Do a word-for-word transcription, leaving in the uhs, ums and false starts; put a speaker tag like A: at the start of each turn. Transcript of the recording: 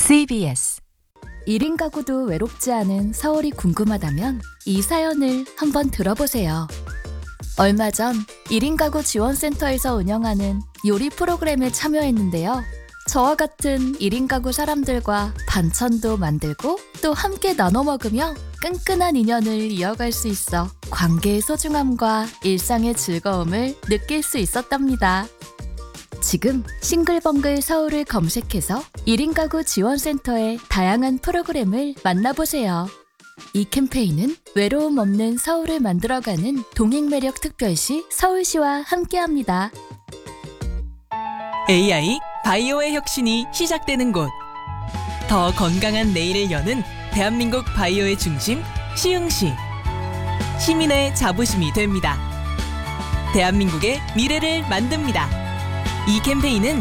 A: 씨비에스 일 인 가구도 외롭지 않은 서울이 궁금하다면 이 사연을 한번 들어보세요. 얼마 전 일 인 가구 지원센터에서 운영하는 요리 프로그램에 참여했는데요. 저와 같은 일 인 가구 사람들과 반찬도 만들고 또 함께 나눠 먹으며 끈끈한 인연을 이어갈 수 있어 관계의 소중함과 일상의 즐거움을 느낄 수 있었답니다. 지금 싱글벙글 서울을 검색해서 일 인 가구 지원센터의 다양한 프로그램을 만나보세요. 이 캠페인은 외로움 없는 서울을 만들어가는 동행매력 특별시 서울시와 함께합니다.
B: 에이아이 바이오의 혁신이 시작되는 곳. 더 건강한 내일을 여는 대한민국 바이오의 중심 시흥시. 시민의 자부심이 됩니다. 대한민국의 미래를 만듭니다. 이 캠페인은